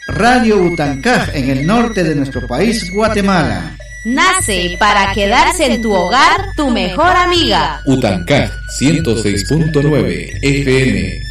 Radio Utancaj en el norte de nuestro país, Guatemala. Nace para quedarse en tu hogar, tu mejor amiga. Utancaj 106.9 FM.